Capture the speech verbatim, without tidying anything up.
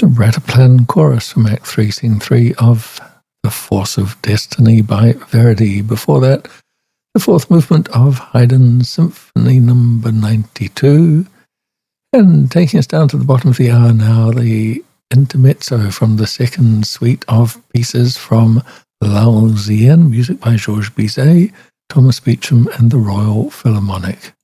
The Rataplan Chorus from Act three, Scene three of The Force of Destiny by Verdi. Before that, the fourth movement of Haydn's Symphony Number ninety-two. And taking us down to the bottom of the hour now, the intermezzo from the second suite of pieces from L'Alzienne, music by Georges Bizet, Thomas Beecham and the Royal Philharmonic.